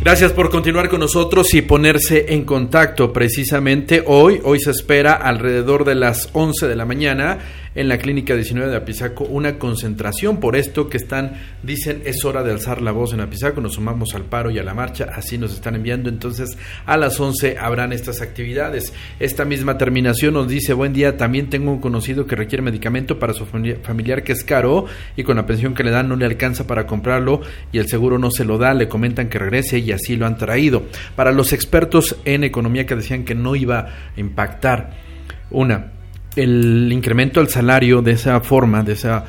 Gracias por continuar con nosotros y ponerse en contacto. Precisamente hoy se espera alrededor de las 11 de la mañana en la Clínica 19 de Apizaco una concentración por esto que dicen es hora de alzar la voz en Apizaco, nos sumamos al paro y a la marcha, así nos están enviando. Entonces a las 11 habrán estas actividades. Esta misma terminación nos dice: buen día, también tengo un conocido que requiere medicamento para su familiar que es caro y con la pensión que le dan no le alcanza para comprarlo y el seguro no se lo da, le comentan que regrese y así lo han traído. Para los expertos en economía que decían que no iba a impactar el incremento al salario de esa forma, de esa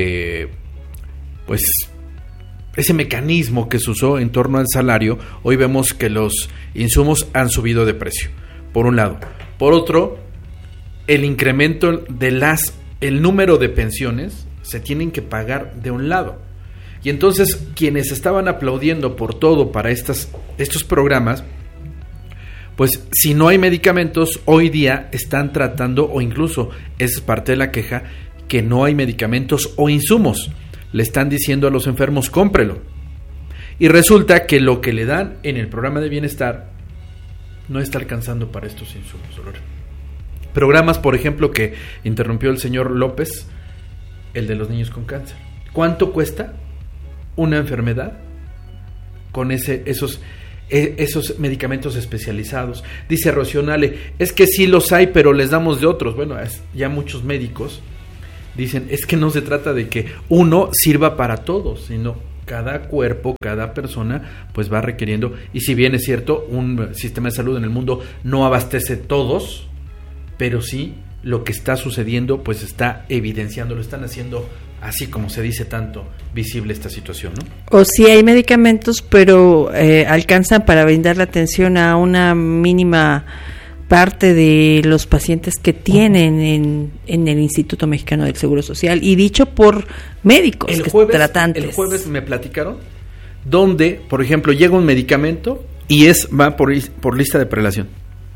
ese mecanismo que se usó en torno al salario, hoy vemos que los insumos han subido de precio, por un lado. Por otro, el incremento el número de pensiones se tienen que pagar de un lado. Y entonces quienes estaban aplaudiendo por todo para estos programas, pues si no hay medicamentos, hoy día están tratando, o incluso es parte de la queja, que no hay medicamentos o insumos. Le están diciendo a los enfermos, cómprelo. Y resulta que lo que le dan en el programa de bienestar no está alcanzando para estos insumos. Programas, por ejemplo, que interrumpió el señor López, el de los niños con cáncer. ¿Cuánto cuesta una enfermedad con esos medicamentos especializados? Dice Rocío Nale, es que sí los hay, pero les damos de otros. Bueno, ya muchos médicos dicen, es que no se trata de que uno sirva para todos, sino cada cuerpo, cada persona, pues va requiriendo. Y si bien es cierto, un sistema de salud en el mundo no abastece todos, pero sí lo que está sucediendo, pues está evidenciando, lo están haciendo así como se dice tanto visible esta situación, ¿no? O sí hay medicamentos, pero alcanzan para brindar la atención a una mínima parte de los pacientes que tienen en el Instituto Mexicano del Seguro Social, y dicho por médicos tratantes. El jueves me platicaron donde, por ejemplo, llega un medicamento y va por lista de prelación.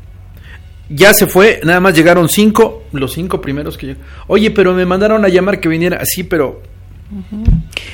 Ya se fue, nada más llegaron los 5 primeros que llegaron. Oye, pero me mandaron a llamar que viniera así, pero... Uh-huh.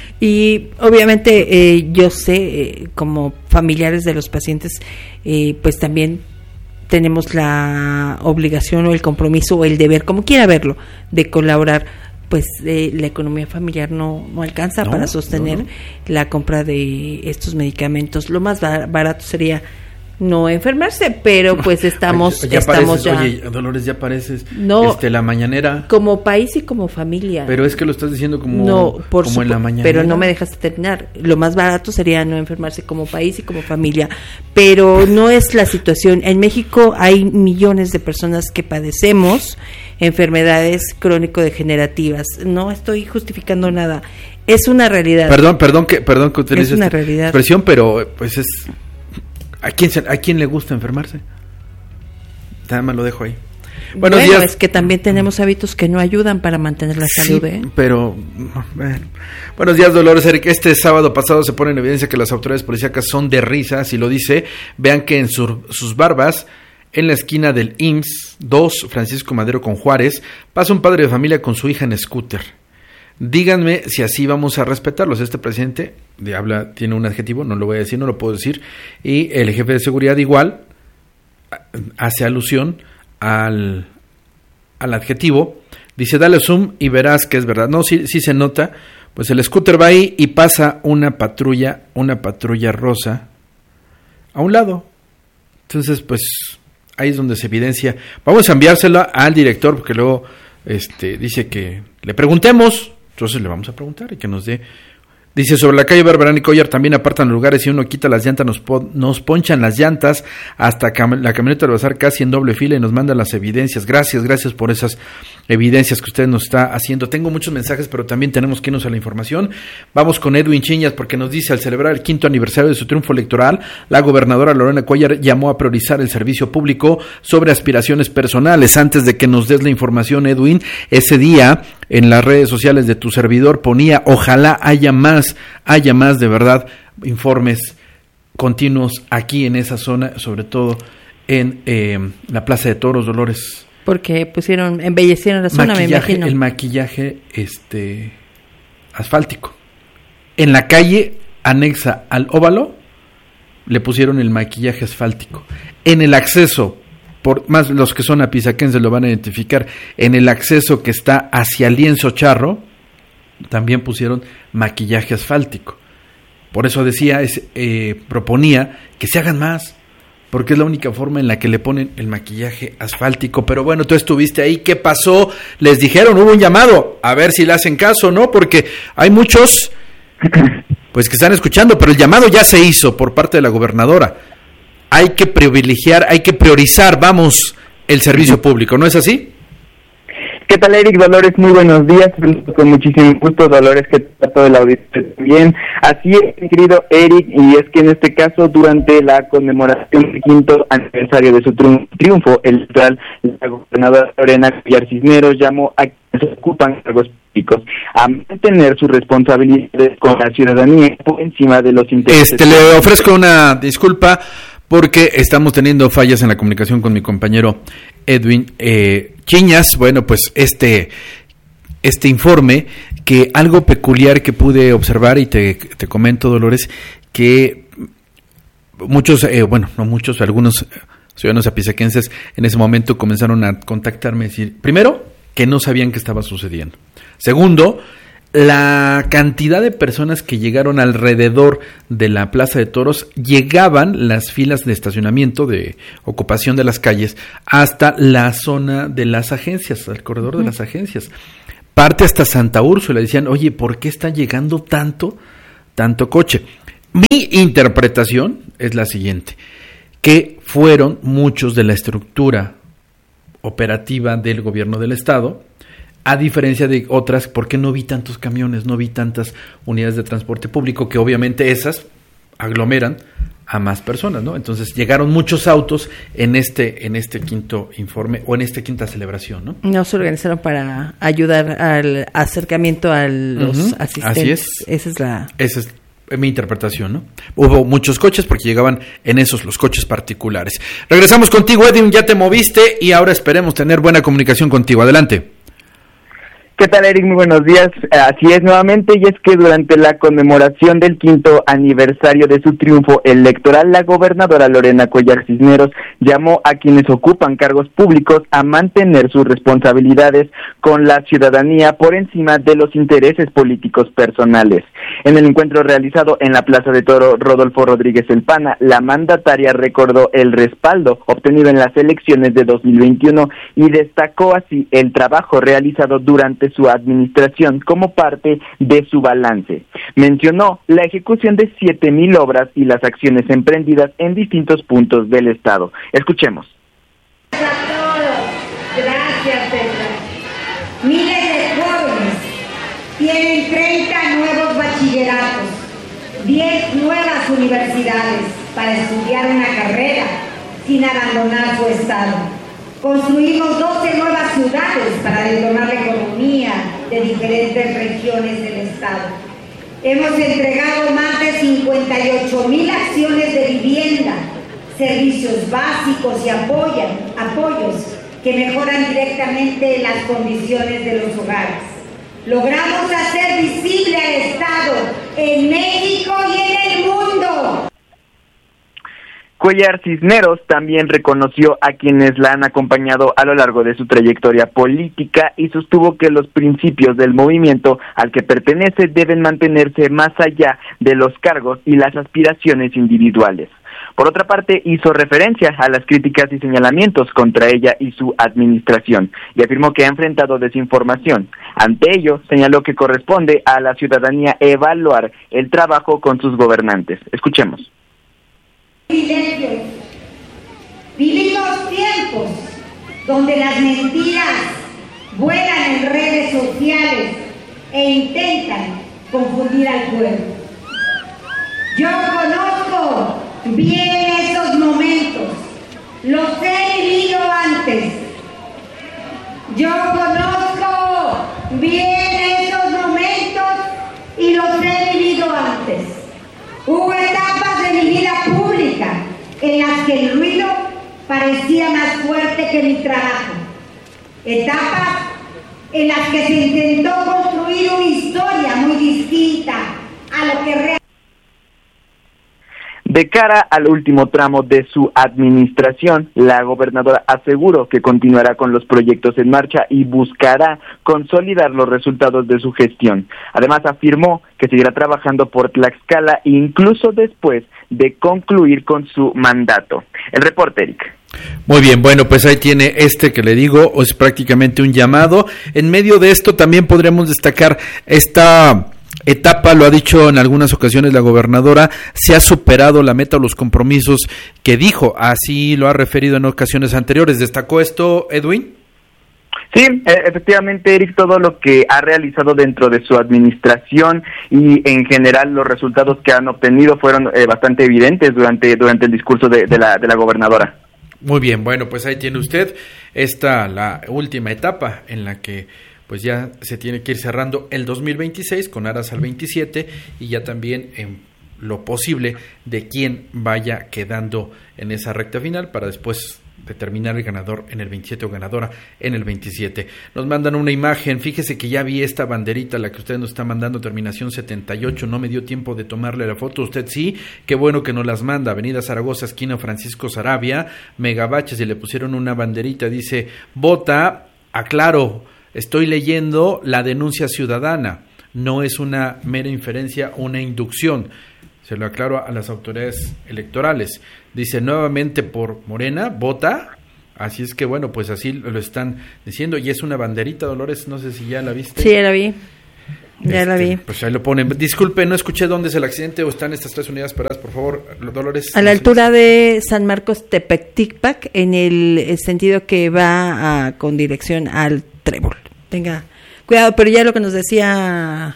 Y obviamente yo sé, como familiares de los pacientes, pues también tenemos la obligación o el compromiso o el deber, como quiera verlo, de colaborar. Pues la economía familiar no alcanza para sostener la compra de estos medicamentos. Lo más barato sería no enfermarse, pero pues estamos ya. Oye, Dolores, ya pareces la mañanera. Como país y como familia. Pero es que lo estás diciendo como en la mañanera. Pero no me dejaste terminar. Lo más barato sería no enfermarse como país y como familia. Pero no es la situación. En México hay millones de personas que padecemos enfermedades crónico-degenerativas. No estoy justificando nada. Es una realidad. Perdón que utilice esta expresión, pero pues es... ¿A quién le gusta enfermarse? Nada más lo dejo ahí. Buenos días. Es que también tenemos hábitos que no ayudan para mantener la salud. Pero bueno. Buenos días, Dolores. Eric, este sábado pasado se pone en evidencia que las autoridades policíacas son de risa, si lo dice. Vean que en sus barbas, en la esquina del IMSS 2, Francisco Madero con Juárez, pasa un padre de familia con su hija en scooter. Díganme si así vamos a respetarlos. Este presidente tiene un adjetivo, no lo voy a decir, no lo puedo decir, y el jefe de seguridad igual hace alusión al adjetivo. Dice, dale zoom y verás que es verdad. No, sí se nota. Pues el scooter va ahí y pasa una patrulla rosa a un lado. Entonces, pues ahí es donde se evidencia. Vamos a enviárselo al director porque luego dice que le preguntemos. Entonces le vamos a preguntar y que nos dé. Dice, sobre la calle Barberán y Collar también apartan lugares y uno quita las llantas, nos ponchan las llantas hasta la camioneta del bazar casi en doble fila y nos manda las evidencias. Gracias por esas evidencias que usted nos está haciendo. Tengo muchos mensajes, pero también tenemos que irnos a la información. Vamos con Edwin Chiñas porque nos dice, al celebrar el 5º aniversario de su triunfo electoral, la gobernadora Lorena Cuellar llamó a priorizar el servicio público sobre aspiraciones personales. Antes de que nos des la información, Edwin, ese día en las redes sociales de tu servidor ponía, ojalá haya más de verdad informes continuos aquí en esa zona, sobre todo en la Plaza de Toros, Dolores. Porque embellecieron la zona, me imagino. El maquillaje asfáltico. En la calle anexa al óvalo, le pusieron el maquillaje asfáltico. En el acceso, por más los que son apizaquenses lo van a identificar, en el acceso que está hacia Lienzo Charro, también pusieron maquillaje asfáltico. Por eso decía, proponía que se hagan más, porque es la única forma en la que le ponen el maquillaje asfáltico. Pero bueno, tú estuviste ahí, ¿qué pasó? Les dijeron, hubo un llamado, a ver si le hacen caso, ¿no? Porque hay muchos, pues, que están escuchando, pero el llamado ya se hizo por parte de la gobernadora. Hay que privilegiar, hay que priorizar, vamos, el servicio público, ¿no es así? ¿Qué tal, Eric? Dolores, muy buenos días, con muchísimo gusto, Dolores, que está todo el auditorio bien. Así es, mi querido Eric, y es que en este caso, durante la conmemoración del 5º aniversario de su triunfo electoral, la gobernadora Lorena Cuéllar Cisneros llamó a quienes ocupan cargos públicos a mantener sus responsabilidades con la ciudadanía por encima de los intereses. Le ofrezco una disculpa porque estamos teniendo fallas en la comunicación con mi compañero Edwin Chiñas. Bueno, pues este informe, que algo peculiar que pude observar, y te comento, Dolores, que muchos, no muchos, algunos ciudadanos apizaquenses en ese momento comenzaron a contactarme y decir, primero, que no sabían qué estaba sucediendo. Segundo, la cantidad de personas que llegaron alrededor de la Plaza de Toros, llegaban las filas de estacionamiento, de ocupación de las calles, hasta la zona de las agencias, al corredor de las agencias. Parte hasta Santa Úrsula, decían, oye, ¿por qué está llegando tanto coche? Mi interpretación es la siguiente, que fueron muchos de la estructura operativa del gobierno del estado, a diferencia de otras, porque no vi tantos camiones, no vi tantas unidades de transporte público, que obviamente esas aglomeran a más personas, ¿no? Entonces llegaron muchos autos en este quinto informe, o en esta quinta celebración, ¿no? No se organizaron para ayudar al acercamiento a los asistentes. Así es. Esa es mi interpretación, ¿no? Hubo muchos coches porque llegaban en esos los coches particulares. Regresamos contigo, Edwin, ya te moviste y ahora esperemos tener buena comunicación contigo. Adelante. ¿Qué tal, Eric? Muy buenos días. Así es, nuevamente, y es que durante la conmemoración del 5º aniversario de su triunfo electoral, la gobernadora Lorena Cuéllar Cisneros llamó a quienes ocupan cargos públicos a mantener sus responsabilidades con la ciudadanía por encima de los intereses políticos personales. En el encuentro realizado en la Plaza de Toro Rodolfo Rodríguez El Pana, la mandataria recordó el respaldo obtenido en las elecciones de 2021 y destacó así el trabajo realizado durante su administración como parte de su balance. Mencionó la ejecución de 7,000 obras y las acciones emprendidas en distintos puntos del estado. Escuchemos. A todos. Gracias, Petra. Miles de jóvenes tienen 30 nuevos bachilleratos, 10 nuevas universidades para estudiar una carrera sin abandonar su estado. Construimos 12 nuevas ciudades para detonar la economía de diferentes regiones del estado. Hemos entregado más de 58,000 acciones de vivienda, servicios básicos y apoyos que mejoran directamente las condiciones de los hogares. Logramos hacer visible al estado en México y en el mundo. Cuéllar Cisneros también reconoció a quienes la han acompañado a lo largo de su trayectoria política y sostuvo que los principios del movimiento al que pertenece deben mantenerse más allá de los cargos y las aspiraciones individuales. Por otra parte, hizo referencia a las críticas y señalamientos contra ella y su administración y afirmó que ha enfrentado desinformación. Ante ello, señaló que corresponde a la ciudadanía evaluar el trabajo con sus gobernantes. Escuchemos. Vivimos tiempos donde las mentiras vuelan en redes sociales e intentan confundir al pueblo. Yo conozco bien esos momentos, los he vivido antes. Yo conozco bien esos momentos y los he vivido antes. Hubo etapas de mi vida pública en las que el ruido parecía más fuerte que mi trabajo. Etapas en las que se intentó construir una historia muy distinta a lo que realmente. De cara al último tramo de su administración, la gobernadora aseguró que continuará con los proyectos en marcha y buscará consolidar los resultados de su gestión. Además, afirmó que seguirá trabajando por Tlaxcala incluso después de concluir con su mandato. El reporte, Eric. Muy bien, bueno, pues ahí tiene que le digo, es prácticamente un llamado. En medio de esto también podríamos destacar esta etapa, lo ha dicho en algunas ocasiones la gobernadora, se ha superado la meta o los compromisos que dijo, así lo ha referido en ocasiones anteriores. ¿Destacó esto, Edwin? Sí, efectivamente, Eric, todo lo que ha realizado dentro de su administración y en general los resultados que han obtenido fueron bastante evidentes durante el discurso de la gobernadora. Muy bien, bueno, pues ahí tiene usted la última etapa en la que pues ya se tiene que ir cerrando el 2026 con aras al 27 y ya también en lo posible de quién vaya quedando en esa recta final para después determinar el ganador en el 27 o ganadora en el 27. Nos mandan una imagen, fíjese que ya vi esta banderita, la que usted nos está mandando, terminación 78, no me dio tiempo de tomarle la foto, usted sí, qué bueno que nos las manda, Avenida Zaragoza, esquina Francisco Sarabia, Megabaches, y le pusieron una banderita, dice, vota, aclaro, estoy leyendo la denuncia ciudadana, no es una mera inferencia, una inducción. Se lo aclaro a las autoridades electorales. Dice nuevamente por Morena, vota. Así es que bueno, pues así lo están diciendo. Y es una banderita, Dolores, no sé si ya la viste. Sí, ya la vi. Ya la vi. Pues ahí lo ponen. Disculpe, no escuché dónde es el accidente o están estas 3 unidades paradas, por favor, Dolores. A la altura de San Marcos Tepecticpac, en el sentido que va con dirección al Trébol. Tenga cuidado, pero ya lo que nos decía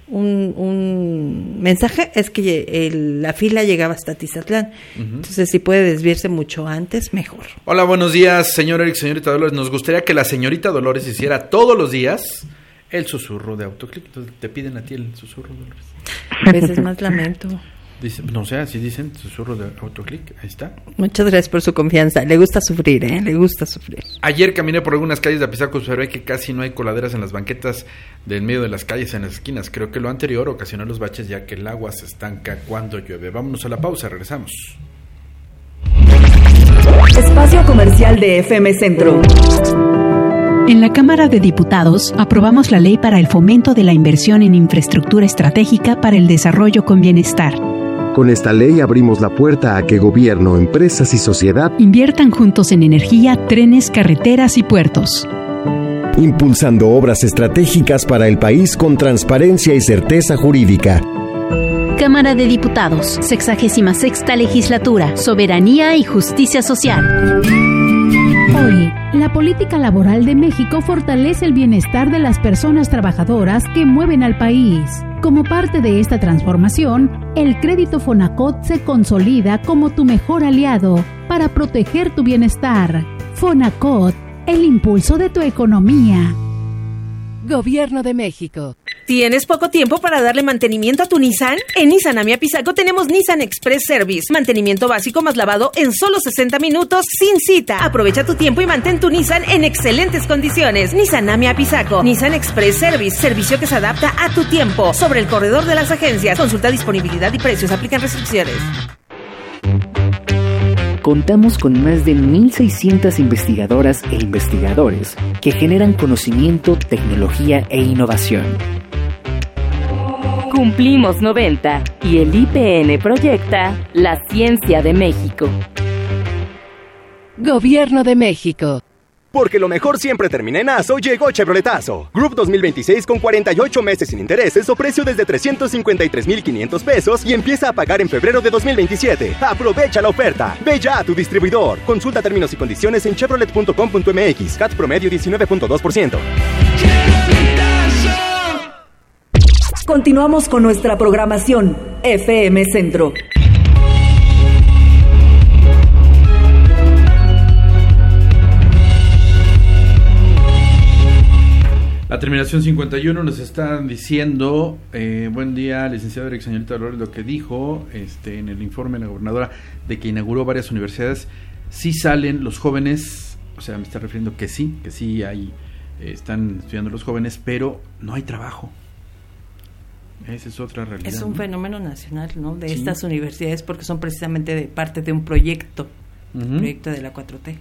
un mensaje es que la fila llegaba hasta Tizatlán. Entonces si puede desviarse mucho antes, mejor. Hola, buenos días, señor Eric, señorita Dolores. Nos gustaría que la señorita Dolores hiciera todos los días el susurro de Autoclick. Entonces te piden a ti el susurro, Dolores. A veces más lamento. Dice, no sé, así dicen, susurro de Autoclick, ahí está. Muchas gracias por su confianza. Le gusta sufrir, le gusta sufrir. Ayer caminé por algunas calles de Apizaco, observé que casi no hay coladeras en las banquetas del medio de las calles, en las esquinas. Creo que lo anterior ocasionó los baches, ya que el agua se estanca cuando llueve. Vámonos a la pausa, regresamos. Espacio comercial de FM Centro. En la Cámara de Diputados aprobamos la Ley para el Fomento de la Inversión en Infraestructura Estratégica para el Desarrollo con Bienestar. Con esta ley abrimos la puerta a que gobierno, empresas y sociedad inviertan juntos en energía, trenes, carreteras y puertos, impulsando obras estratégicas para el país con transparencia y certeza jurídica. Cámara de Diputados, 66ª Legislatura, Soberanía y Justicia Social. Hoy, la política laboral de México fortalece el bienestar de las personas trabajadoras que mueven al país. Como parte de esta transformación, el crédito Fonacot se consolida como tu mejor aliado para proteger tu bienestar. Fonacot, el impulso de tu economía. Gobierno de México. ¿Tienes poco tiempo para darle mantenimiento a tu Nissan? En Nissan Ami Apizaco tenemos Nissan Express Service. Mantenimiento básico más lavado en solo 60 minutos sin cita. Aprovecha tu tiempo y mantén tu Nissan en excelentes condiciones. Nissan Ami Apizaco. Nissan Express Service. Servicio que se adapta a tu tiempo. Sobre el corredor de las agencias. Consulta disponibilidad y precios. Aplican restricciones. Contamos con más de 1,600 investigadoras e investigadores que generan conocimiento, tecnología e innovación. Cumplimos 90 y el IPN proyecta la ciencia de México. Gobierno de México. Porque lo mejor siempre termina en ASO, llegó Chevroletazo. Group 2026 con 48 meses sin intereses o precio desde 353,500 pesos y empieza a pagar en febrero de 2027. Aprovecha la oferta. Ve ya a tu distribuidor. Consulta términos y condiciones en chevrolet.com.mx. CAT promedio 19.2%. Continuamos con nuestra programación FM Centro. La terminación 51 nos están diciendo, buen día, licenciado Eric, señorita Dolores, lo que dijo en el informe de la gobernadora de que inauguró varias universidades, sí salen los jóvenes, o sea, me está refiriendo que sí hay, están estudiando los jóvenes, pero no hay trabajo. Esa es otra realidad. Es un fenómeno nacional, ¿no? De sí. Estas universidades, porque son precisamente de parte de un proyecto, proyecto de la 4T.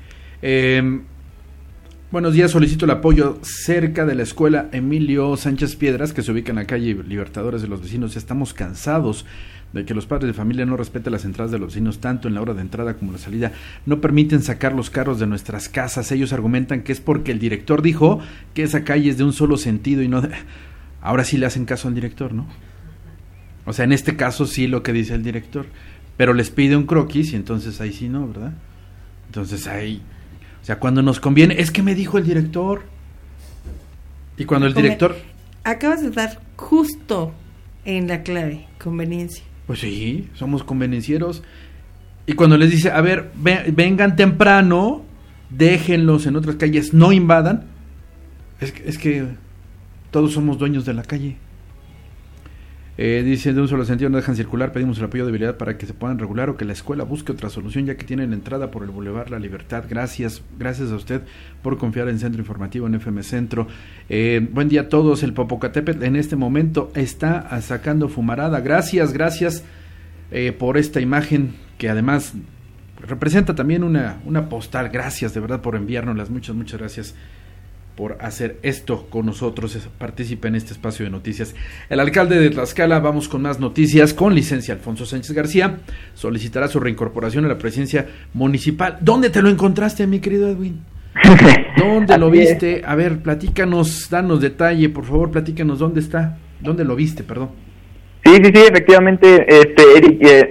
Buenos días, solicito el apoyo cerca de la escuela Emilio Sánchez Piedras, que se ubica en la calle Libertadores de los Vecinos. Estamos cansados de que los padres de familia no respeten las entradas de los vecinos, tanto en la hora de entrada como la salida. No permiten sacar los carros de nuestras casas. Ellos argumentan que es porque el director dijo que esa calle es de un solo sentido y no... Ahora sí le hacen caso al director, ¿no? O sea, en este caso sí lo que dice el director, pero les pide un croquis y entonces ahí sí no, ¿verdad? Entonces ahí... O sea, cuando nos conviene, es que me dijo el director. Y cuando el director... Acabas de dar justo en la clave, conveniencia. Pues sí, somos convenencieros. Y cuando les dice, a ver, vengan temprano, déjenlos en otras calles, no invadan. Es que todos somos dueños de la calle. Dice, de un solo sentido no dejan circular, pedimos el apoyo de habilidad para que se puedan regular o que la escuela busque otra solución, ya que tienen la entrada por el Boulevard La Libertad. Gracias a usted por confiar en Centro Informativo, en FM Centro. Buen día a todos. El Popocatépetl en este momento está sacando fumarada. Gracias por esta imagen que además representa también una postal. Gracias de verdad por enviárnoslas. Muchas gracias por hacer esto con nosotros, participa en este espacio de noticias. El alcalde de Tlaxcala, vamos con más noticias, con licencia Alfonso Sánchez García, solicitará su reincorporación a la presidencia municipal. ¿Dónde te lo encontraste, mi querido Edwin? ¿Dónde lo viste? A ver, platícanos, danos detalle, por favor, platícanos dónde está, dónde lo viste, perdón. Sí, efectivamente, Eric,